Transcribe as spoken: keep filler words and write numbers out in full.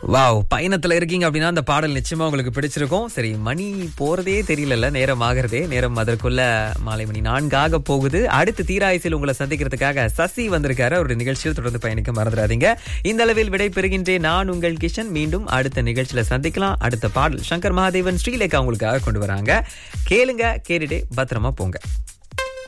Wow, பயணத்துல இருக்கீங்க அப்படின்னா அந்த பாடல் நிச்சயமா உங்களுக்கு பிடிச்சிருக்கும். சரி, மணி போறதே தெரியல, நேரம் ஆகிறதே, நேரம் அதற்குள்ள மாலை மணி நான்காக போகுது. அடுத்து தீராயசில் உங்களை சந்திக்கிறதுக்காக சசி வந்திருக்காரு. அவருடைய நிகழ்ச்சியில் தொடர்ந்து பயணிக்க மறந்துடாதீங்க. இந்த அளவில் விடை பெறுகின்றேன் நான் உங்கள் கிஷன். மீண்டும் அடுத்த நிகழ்ச்சியில சந்திக்கலாம். அடுத்த பாடல் சங்கர் மகாதேவன், ஸ்ரீலேகா உங்களுக்காக கொண்டு வராங்க. கேளுங்க, கேட்டுட்டே பத்திரமா போங்க.